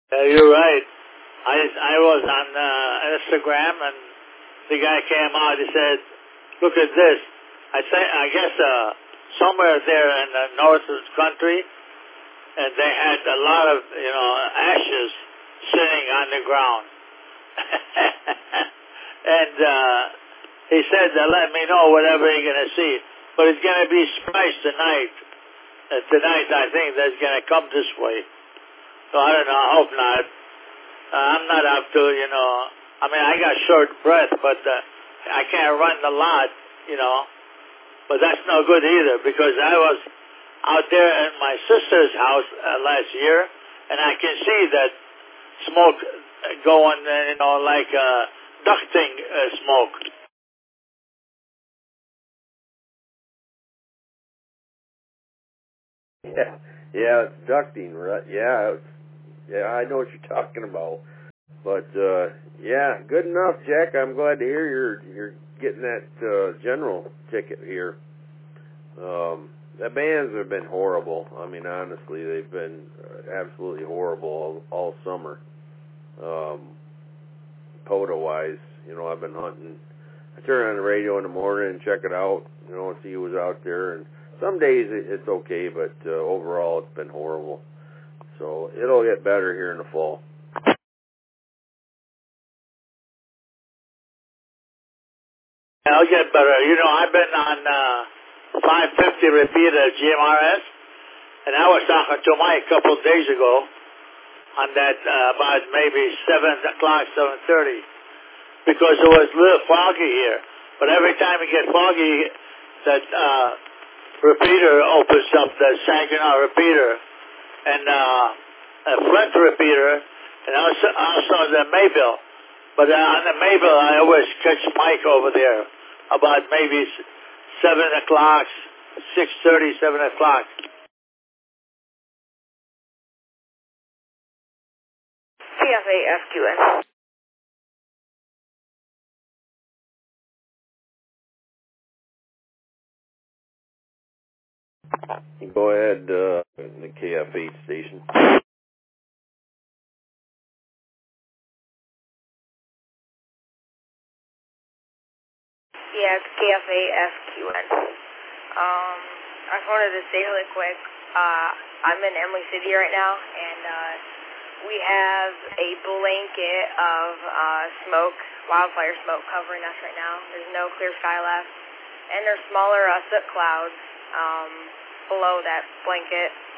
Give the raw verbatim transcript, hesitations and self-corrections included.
Yeah, you're right. I I was on uh, Instagram, and the guy came out. He said, "Look at this." I say, I guess uh, somewhere there in the north of the country, and they had a lot of you know ashes sitting on the ground. And uh, he said, uh, "Let me know whatever you're going to see." But it's going to be spiced tonight. Uh, tonight, I think that's going to come this way. So I don't know. I hope not. Uh, I'm not up to, you know. I mean, I got short breath, but uh, I can't run a lot, you know. But that's no good either, because I was out there at my sister's house uh, last year, and I can see that smoke going, uh, you know, like uh, ducting uh, smoke. Yeah, yeah, it's ducting, right? Yeah, it's, yeah, I know what you're talking about. But uh, yeah, good enough, Jack. I'm glad to hear you're you're getting that uh, general ticket here. Um, the bands have been horrible. I mean, honestly, they've been absolutely horrible all, all summer. Um, Poda-wise, you know, I've been hunting. I turn on the radio in the morning and check it out, you know, and see who was out there. And some days it, it's okay, but uh, overall it's been horrible. So it'll get better here in the fall. I'll get better. You know, I've been on uh, five fifty repeater G M R S, and I was talking to Mike a couple of days ago on that uh, about maybe seven o'clock, seven thirty, because it was a little foggy here. But every time it gets foggy, that uh, repeater opens up, the Saginaw repeater, and uh, a Flint repeater, and also, also the Mayville. But uh, on the Mayville, I always catch Mike over there about maybe seven o'clock, six thirty, seven o'clock. C F A S Q N. Go ahead, uh, the K F eight station. Yeah, it's K F A S Q N. Um, I just wanted to say really quick, uh, I'm in Emily City right now, and uh, we have a blanket of uh, smoke, wildfire smoke covering us right now. There's no clear sky left, and there's smaller uh, soot clouds um, below that blanket.